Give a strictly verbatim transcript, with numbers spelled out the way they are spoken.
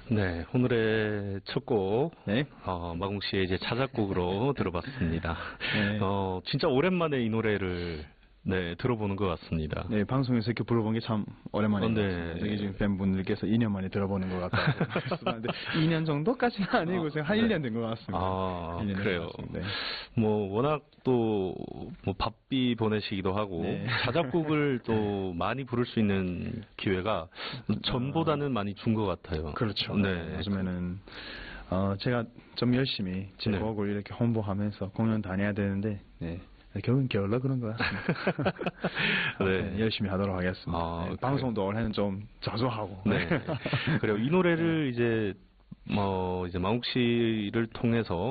네, 오늘의 첫 곡, 네. 어, 마궁 씨의 이제 자작곡으로 들어봤습니다. 네. 어, 진짜 오랜만에 이 노래를, 네, 들어보는 것 같습니다. 네, 방송에서 이렇게 불러본 게 참 오랜만인 어, 것 네. 같습니다. 저기 지금 팬분들께서 이 년 만에 들어보는 것 같다고 말씀하는데 이 년 정도까지는 아니고 제가 한 네. 일 년 된 것 같습니다. 아, 일 년 된 그래요. 것 같습니다. 네. 뭐, 워낙 또, 뭐, 바삐 보내시기도 하고, 네. 자작곡을 또 많이 부를 수 있는 기회가 전보다는 많이 준 것 같아요. 그렇죠. 네. 요즘에는 어, 제가 좀 열심히 제 네. 곡을 이렇게 홍보하면서 공연 다녀야 되는데, 네. 결국은 게을러 그런 것 같습니다. 네. 네, 열심히 하도록 하겠습니다. 아, 네, 방송도 올해는 좀 자주 하고. 네. 그래요. 이 노래를 이제, 뭐, 이제 마욱 씨를 통해서